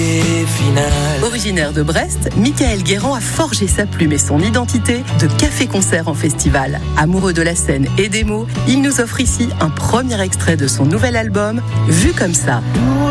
l'idée finale. Originaire de Brest, Michael Guérand a forgé sa plume et son identité de café-concert en festival. Amoureux de la scène et des mots, il nous offre ici un premier extrait de son nouvel album, Vu comme ça. Nous